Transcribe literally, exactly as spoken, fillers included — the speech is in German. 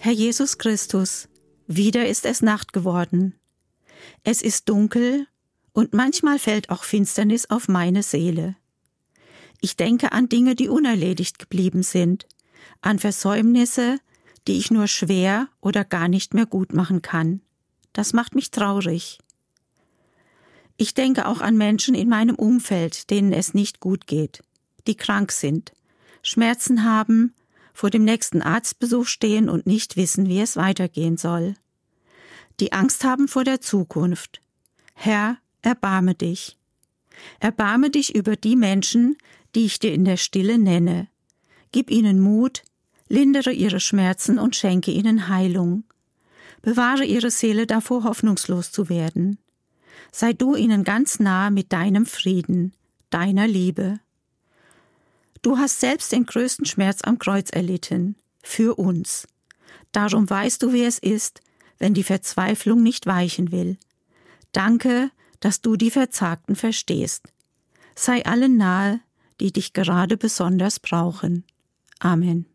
Herr Jesus Christus, wieder ist es Nacht geworden. Es ist dunkel und manchmal fällt auch Finsternis auf meine Seele. Ich denke an Dinge, die unerledigt geblieben sind, an Versäumnisse, die ich nur schwer oder gar nicht mehr gut machen kann. Das macht mich traurig. Ich denke auch an Menschen in meinem Umfeld, denen es nicht gut geht, die krank sind, Schmerzen haben, vor dem nächsten Arztbesuch stehen und nicht wissen, wie es weitergehen soll. Die Angst haben vor der Zukunft. Herr, erbarme dich. Erbarme dich über die Menschen, die ich dir in der Stille nenne. Gib ihnen Mut, lindere ihre Schmerzen und schenke ihnen Heilung. Bewahre ihre Seele davor, hoffnungslos zu werden. Sei du ihnen ganz nah mit deinem Frieden, deiner Liebe. Du hast selbst den größten Schmerz am Kreuz erlitten, für uns. Darum weißt du, wie es ist, wenn die Verzweiflung nicht weichen will. Danke, dass du die Verzagten verstehst. Sei allen nahe, die dich gerade besonders brauchen. Amen.